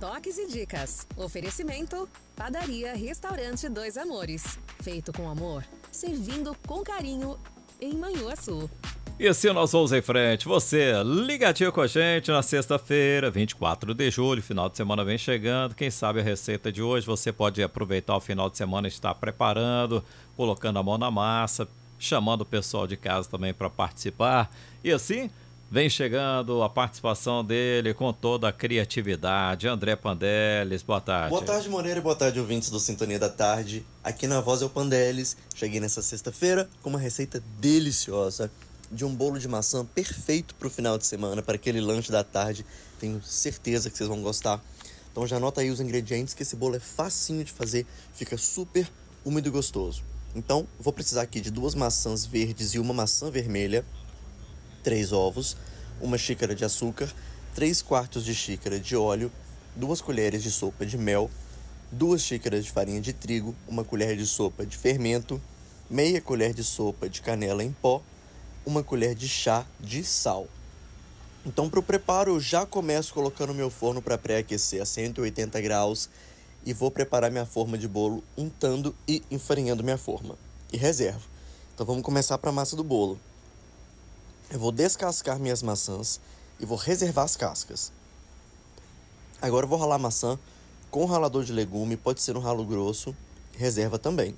toques e dicas. Oferecimento: Padaria Restaurante Dois Amores. Feito com amor, servindo com carinho em Manhuaçu. E assim nós vamos em frente. Você ligadinho com a gente na sexta-feira, 24 de julho, final de semana vem chegando. Quem sabe a receita de hoje você pode aproveitar o final de semana e estar preparando, colocando a mão na massa, chamando o pessoal de casa também para participar. E assim vem chegando a participação dele com toda a criatividade. André Pandeles, boa tarde. Boa tarde, Moreira, e boa tarde, ouvintes do Sintonia da Tarde. Aqui na Voz é o Pandeles. Cheguei nessa sexta-feira com uma receita deliciosa de um bolo de maçã perfeito para o final de semana, para aquele lanche da tarde. Tenho certeza que vocês vão gostar. Então já anota aí os ingredientes, que esse bolo é facinho de fazer, fica super úmido e gostoso. Então, vou precisar aqui de 2 maçãs verdes e uma maçã vermelha, 3 ovos, 1 xícara de açúcar, 3/4 de xícara de óleo, 2 colheres de sopa de mel, 2 xícaras de farinha de trigo, 1 colher de sopa de fermento, meia colher de sopa de canela em pó, 1 colher de chá de sal. Então, para o preparo, eu já começo colocando meu forno para pré-aquecer a 180 graus e vou preparar minha forma de bolo untando e enfarinhando minha forma. E reservo. Então, vamos começar para a massa do bolo. Eu vou descascar minhas maçãs e vou reservar as cascas. Agora eu vou ralar a maçã com ralador de legume, pode ser um ralo grosso, reserva também.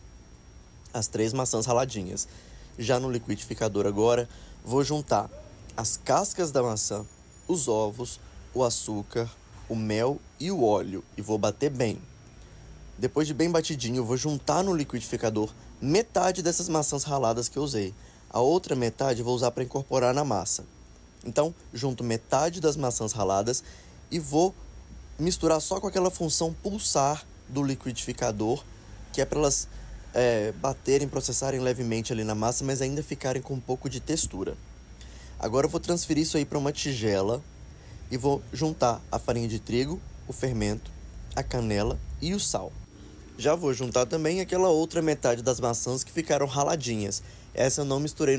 As 3 maçãs raladinhas. Já no liquidificador agora, vou juntar as cascas da maçã, os ovos, o açúcar, o mel e o óleo e vou bater bem. Depois de bem batidinho, eu vou juntar no liquidificador metade dessas maçãs raladas que eu usei. A outra metade eu vou usar para incorporar na massa. Então, junto metade das maçãs raladas e vou misturar só com aquela função pulsar do liquidificador, que é para elas baterem, processarem levemente ali na massa, mas ainda ficarem com um pouco de textura. Agora eu vou transferir isso aí para uma tigela e vou juntar a farinha de trigo, o fermento, a canela e o sal. Já vou juntar também aquela outra metade das maçãs que ficaram raladinhas. Essa eu não misturei